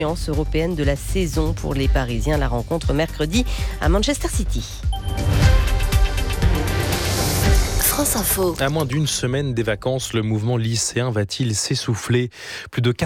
Européenne de la saison pour les Parisiens. La rencontre mercredi à Manchester City. France Info. À moins d'une semaine des vacances, le mouvement lycéen va-t-il s'essouffler ? Plus de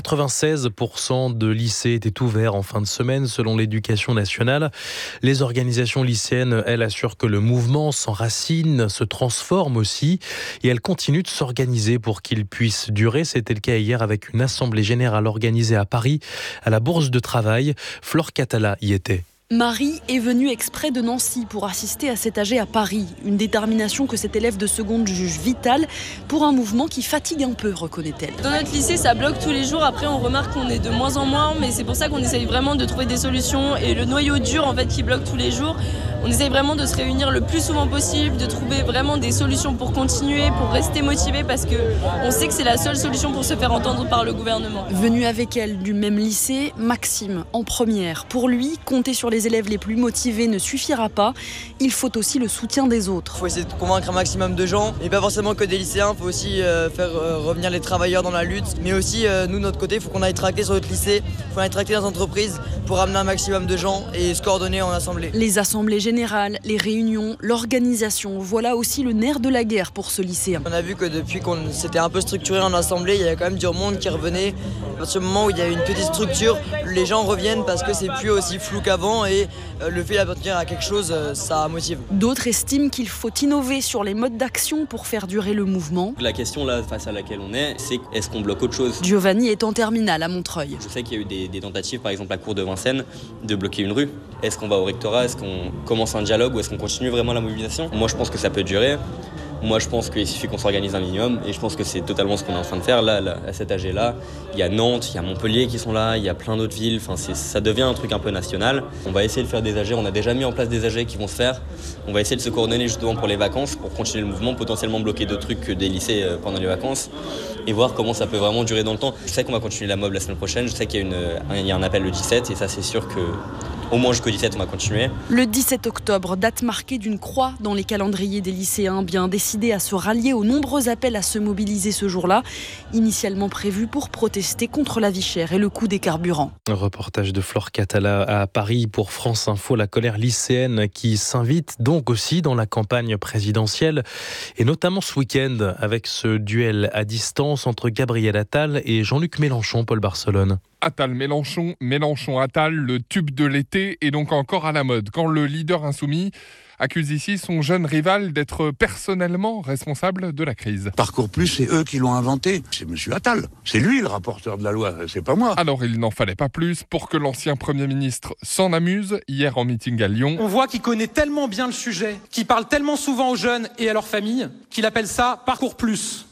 96% de lycées étaient ouverts en fin de semaine selon l'Éducation nationale. Les organisations lycéennes, elles, assurent que le mouvement s'enracine, se transforme aussi et elles continuent de s'organiser pour qu'il puisse durer. C'était le cas hier avec une assemblée générale organisée à Paris, à la Bourse de Travail. Flore Catala y était. Marie est venue exprès de Nancy pour assister à cet AG à Paris. Une détermination que cet élève de seconde juge vitale pour un mouvement qui fatigue un peu, reconnaît-elle. Dans notre lycée, ça bloque tous les jours. Après, on remarque qu'on est de moins en moins, mais c'est pour ça qu'on essaye vraiment de trouver des solutions. Et le noyau dur, en fait, qui bloque tous les jours, on essaye vraiment de se réunir le plus souvent possible, de trouver vraiment des solutions pour continuer, pour rester motivé, parce qu'on sait que c'est la seule solution pour se faire entendre par le gouvernement. Venu avec elle du même lycée, Maxime, en première. Pour lui, compter sur les élèves les plus motivés ne suffira pas. Il faut aussi le soutien des autres. Il faut essayer de convaincre un maximum de gens, et pas forcément que des lycéens. Il faut aussi faire revenir les travailleurs dans la lutte. Mais aussi, nous, de notre côté, il faut qu'on aille tracter sur notre lycée, il faut aille tracter dans les entreprises pour amener un maximum de gens et se coordonner en assemblée. Les assemblées générales, les réunions, l'organisation, voilà aussi le nerf de la guerre pour ce lycéen. On a vu que depuis qu'on s'était un peu structuré en assemblée, il y avait quand même du monde qui revenait. À ce moment où il y a une petite structure, les gens reviennent parce que c'est plus aussi flou qu'avant et le fait d'appartenir à quelque chose, ça motive. D'autres estiment qu'il faut innover sur les modes d'action pour faire durer le mouvement. La question là, face à laquelle on est, c'est est-ce qu'on bloque autre chose ? Giovanni est en terminale à Montreuil. Je sais qu'il y a eu des tentatives, par exemple à Cour de Vincennes, de bloquer une rue. Est-ce qu'on va au rectorat ? Est-ce qu'on commence un dialogue ou est-ce qu'on continue vraiment la mobilisation ? Moi je pense que ça peut durer. Moi je pense qu'il suffit qu'on s'organise un minimum et je pense que c'est totalement ce qu'on est en train de faire là à cet AG-là. Il y a Nantes, il y a Montpellier qui sont là, il y a plein d'autres villes, ça devient un truc un peu national. On va essayer de faire des AG, on a déjà mis en place des AG qui vont se faire. On va essayer de se coordonner justement pour les vacances, pour continuer le mouvement, potentiellement bloquer d'autres trucs que des lycées pendant les vacances et voir comment ça peut vraiment durer dans le temps. Je sais qu'on va continuer la mob la semaine prochaine, je sais qu'il y a un appel le 17 et ça c'est sûr que au moins jusqu'au 17 on va continuer. Le 17 octobre, date marquée d'une croix dans les calendriers des lycéens, bien décidés à se rallier aux nombreux appels à se mobiliser ce jour-là, initialement prévus pour protester contre la vie chère et le coût des carburants. Un reportage de Flore Catala à Paris pour France Info, la colère lycéenne qui s'invite donc aussi dans la campagne présidentielle et notamment ce week-end avec ce duel à distance entre Gabriel Attal et Jean-Luc Mélenchon, Paul Barcelone. Attal-Mélenchon, Mélenchon-Attal, le tube de l'été est donc encore à la mode. Quand le leader insoumis accuse ici son jeune rival d'être personnellement responsable de la crise. Parcoursus, c'est eux qui l'ont inventé. C'est monsieur Attal. C'est lui le rapporteur de la loi, c'est pas moi. Alors il n'en fallait pas plus pour que l'ancien Premier ministre s'en amuse hier en meeting à Lyon. On voit qu'il connaît tellement bien le sujet, qu'il parle tellement souvent aux jeunes et à leurs familles, qu'il appelle ça Parcoursus.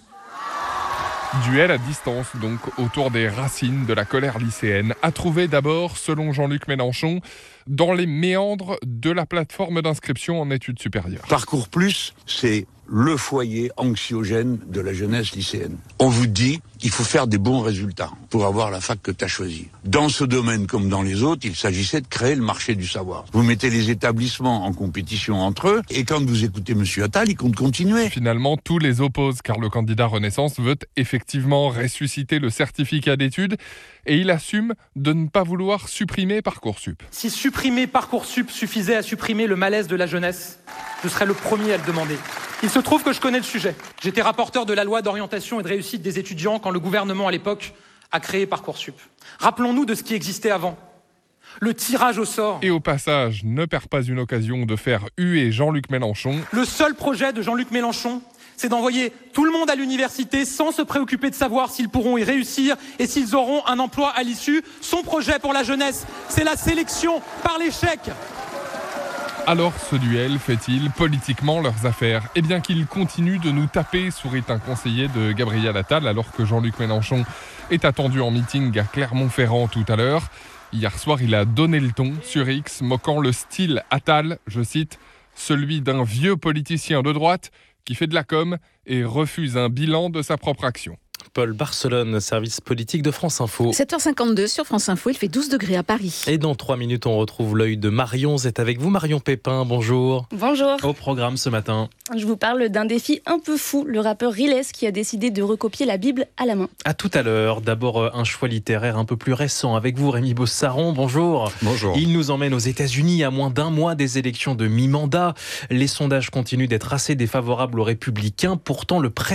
Duel à distance, donc, autour des racines de la colère lycéenne, a trouvé d'abord, selon Jean-Luc Mélenchon, dans les méandres de la plateforme d'inscription en études supérieures. Parcoursus, c'est le foyer anxiogène de la jeunesse lycéenne. On vous dit, il faut faire des bons résultats pour avoir la fac que tu as choisie. Dans ce domaine comme dans les autres, il s'agissait de créer le marché du savoir. Vous mettez les établissements en compétition entre eux, et quand vous écoutez M. Attal, il compte continuer. Finalement, tous les opposent, car le candidat Renaissance veut effectivement ressusciter le certificat d'études, et il assume de ne pas vouloir supprimer Parcoursup. Si supprimer Parcoursup suffisait à supprimer le malaise de la jeunesse, je serais le premier à le demander. Il se trouve que je connais le sujet. J'étais rapporteur de la loi d'orientation et de réussite des étudiants quand le gouvernement à l'époque a créé Parcoursup. Rappelons-nous de ce qui existait avant. Le tirage au sort. Et au passage, ne perds pas une occasion de faire huer Jean-Luc Mélenchon. Le seul projet de Jean-Luc Mélenchon, c'est d'envoyer tout le monde à l'université sans se préoccuper de savoir s'ils pourront y réussir et s'ils auront un emploi à l'issue. Son projet pour la jeunesse, c'est la sélection par l'échec. Alors ce duel fait-il politiquement leurs affaires ? Eh bien qu'il continue de nous taper, sourit un conseiller de Gabriel Attal, alors que Jean-Luc Mélenchon est attendu en meeting à Clermont-Ferrand tout à l'heure. Hier soir, il a donné le ton sur X, moquant le style Attal, je cite, « celui d'un vieux politicien de droite qui fait de la com et refuse un bilan de sa propre action ». Paul Barcelone, service politique de France Info. 7h52 sur France Info, il fait 12 degrés à Paris. Et dans 3 minutes, on retrouve l'œil de Marion. C'est avec vous, Marion Pépin. Bonjour. Bonjour. Au programme ce matin. Je vous parle d'un défi un peu fou, le rappeur Riles qui a décidé de recopier la Bible à la main. À tout à l'heure. D'abord, un choix littéraire un peu plus récent avec vous, Rémi Bossaron. Bonjour. Bonjour. Il nous emmène aux États-Unis à moins d'un mois des élections de mi-mandat. Les sondages continuent d'être assez défavorables aux Républicains. Pourtant, le